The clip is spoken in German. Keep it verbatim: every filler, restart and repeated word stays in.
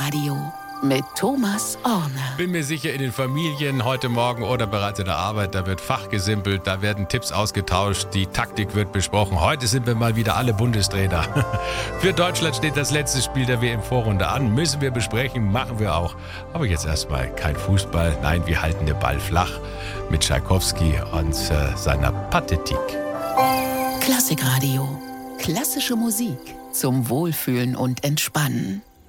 Radio mit Thomas Orner. Bin mir sicher, in den Familien heute Morgen oder bereits in der Arbeit, da wird fachgesimpelt, da werden Tipps ausgetauscht, die Taktik wird besprochen. Heute sind wir mal wieder alle Bundestrainer. Für Deutschland steht das letzte Spiel der W M-Vorrunde an. Müssen wir besprechen, machen wir auch. Aber jetzt erstmal kein Fußball. Nein, wir halten den Ball flach mit Tschaikowski und äh, seiner Pathetik. Klassikradio. Klassische Musik zum Wohlfühlen und Entspannen.